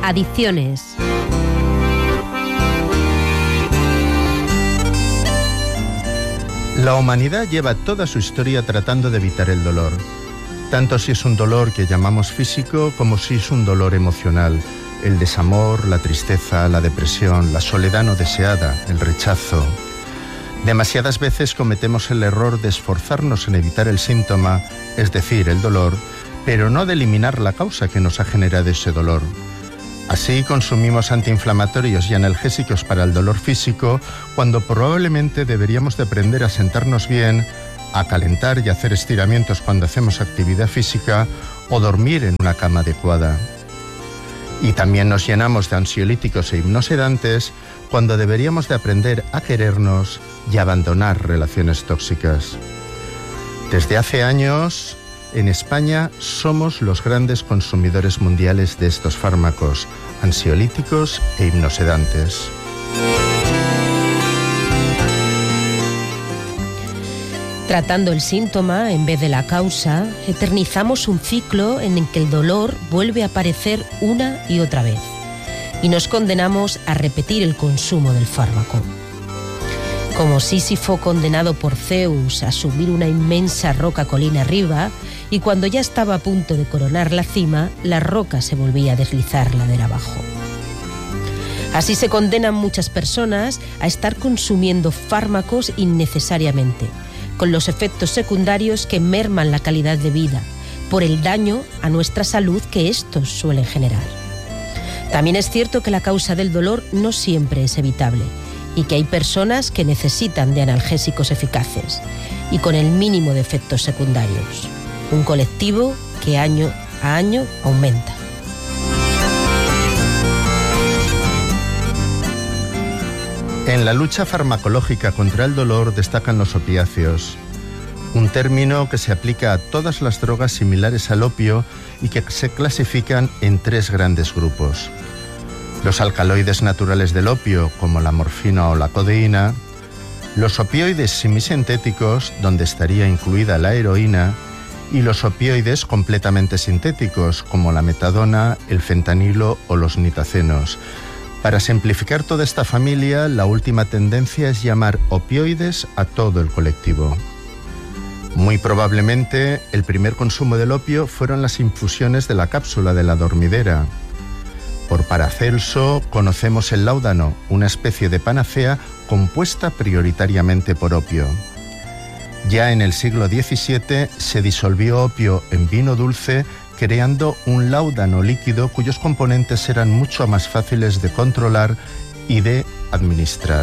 Adicciones. La humanidad lleva toda su historia tratando de evitar el dolor, tanto si es un dolor que llamamos físico como si es un dolor emocional, el desamor, la tristeza, la depresión, la soledad no deseada, el rechazo. Demasiadas veces cometemos el error de esforzarnos en evitar el síntoma, es decir, el dolor, pero no de eliminar la causa que nos ha generado ese dolor. Así consumimos antiinflamatorios y analgésicos para el dolor físico, cuando probablemente deberíamos de aprender a sentarnos bien, a calentar y hacer estiramientos cuando hacemos actividad física o dormir en una cama adecuada. Y también nos llenamos de ansiolíticos e hipnosedantes cuando deberíamos de aprender a querernos y abandonar relaciones tóxicas. Desde hace años, en España somos los grandes consumidores mundiales de estos fármacos, ansiolíticos e hipnosedantes. Tratando el síntoma en vez de la causa, eternizamos un ciclo en el que el dolor vuelve a aparecer una y otra vez, y nos condenamos a repetir el consumo del fármaco. Como Sísifo condenado por Zeus a subir una inmensa roca colina arriba, y cuando ya estaba a punto de coronar la cima, la roca se volvía a deslizar ladera abajo. Así se condenan muchas personas a estar consumiendo fármacos innecesariamente, con los efectos secundarios que merman la calidad de vida, por el daño a nuestra salud que estos suelen generar. También es cierto que la causa del dolor no siempre es evitable, y que hay personas que necesitan de analgésicos eficaces, y con el mínimo de efectos secundarios. Un colectivo que año a año aumenta. En la lucha farmacológica contra el dolor destacan los opiáceos, un término que se aplica a todas las drogas similares al opio y que se clasifican en tres grandes grupos. Los alcaloides naturales del opio, como la morfina o la codeína, los opioides semisintéticos, donde estaría incluida la heroína, y los opioides completamente sintéticos, como la metadona, el fentanilo o los nitacenos. Para simplificar toda esta familia, la última tendencia es llamar opioides a todo el colectivo. Muy probablemente, el primer consumo del opio fueron las infusiones de la cápsula de la dormidera. Por Paracelso conocemos el láudano, una especie de panacea compuesta prioritariamente por opio. Ya en el siglo XVII se disolvió opio en vino dulce, creando un láudano líquido cuyos componentes eran mucho más fáciles de controlar y de administrar.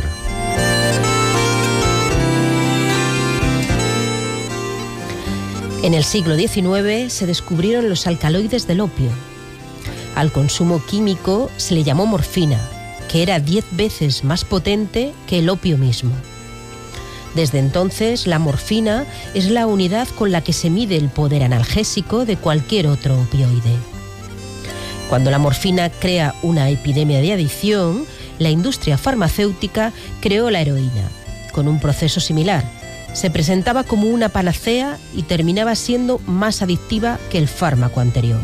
En el siglo XIX se descubrieron los alcaloides del opio. Al consumo químico se le llamó morfina, que era 10 veces más potente que el opio mismo. Desde entonces, la morfina es la unidad con la que se mide el poder analgésico de cualquier otro opioide. Cuando la morfina crea una epidemia de adicción, la industria farmacéutica creó la heroína, con un proceso similar. Se presentaba como una panacea y terminaba siendo más adictiva que el fármaco anterior.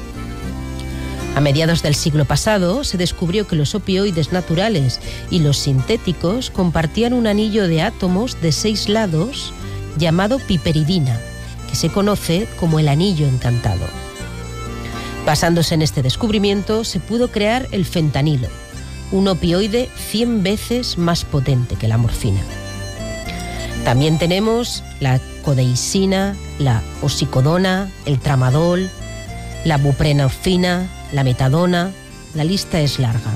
A mediados del siglo pasado se descubrió que los opioides naturales y los sintéticos compartían un anillo de átomos de 6 lados llamado piperidina, que se conoce como el anillo encantado. Basándose en este descubrimiento, se pudo crear el fentanilo, un opioide 100 veces más potente que la morfina. También tenemos la codeicina, la oxicodona, el tramadol, la buprenorfina, la metadona, la lista es larga.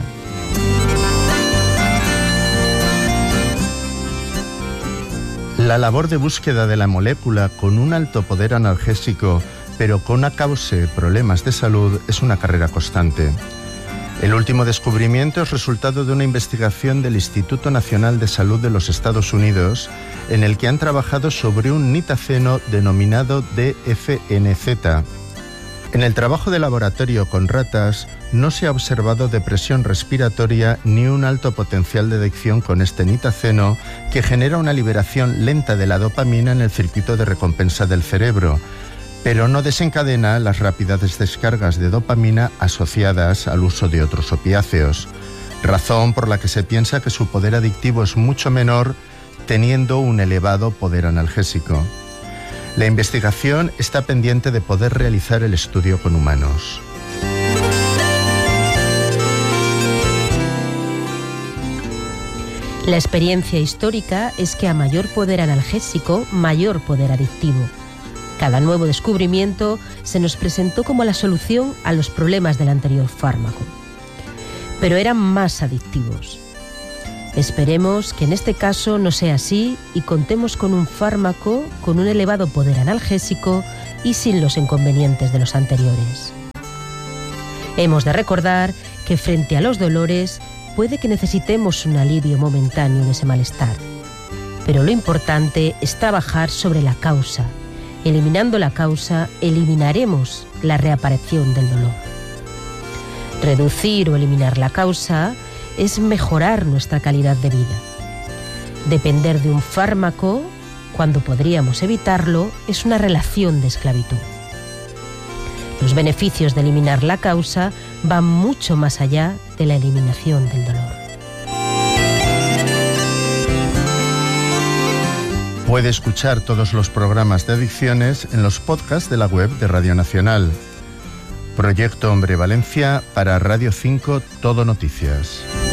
La labor de búsqueda de la molécula con un alto poder analgésico, pero con una causa de problemas de salud, es una carrera constante. El último descubrimiento es resultado de una investigación del Instituto Nacional de Salud de los Estados Unidos, en el que han trabajado sobre un nitaceno denominado DFNZ. En el trabajo de laboratorio con ratas no se ha observado depresión respiratoria ni un alto potencial de adicción con este nitaceno, que genera una liberación lenta de la dopamina en el circuito de recompensa del cerebro, pero no desencadena las rápidas descargas de dopamina asociadas al uso de otros opiáceos, razón por la que se piensa que su poder adictivo es mucho menor teniendo un elevado poder analgésico. La investigación está pendiente de poder realizar el estudio con humanos. La experiencia histórica es que a mayor poder analgésico, mayor poder adictivo. Cada nuevo descubrimiento se nos presentó como la solución a los problemas del anterior fármaco, pero eran más adictivos. Esperemos que en este caso no sea así y contemos con un fármaco con un elevado poder analgésico y sin los inconvenientes de los anteriores. Hemos de recordar que frente a los dolores puede que necesitemos un alivio momentáneo de ese malestar, pero lo importante es trabajar sobre la causa. Eliminando la causa, eliminaremos la reaparición del dolor. Reducir o eliminar la causa es mejorar nuestra calidad de vida. Depender de un fármaco, cuando podríamos evitarlo, es una relación de esclavitud. Los beneficios de eliminar la causa van mucho más allá de la eliminación del dolor. Puede escuchar todos los programas de adicciones en los podcasts de la web de Radio Nacional. Proyecto Hombre Valencia para Radio 5 Todo Noticias.